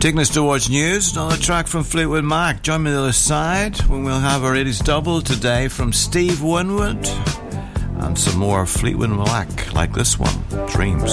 Taking us towards news, another track from Fleetwood Mac. Join me on the other side when we'll have our 80s double today from Steve Winwood and some more Fleetwood Mac like this one, Dreams.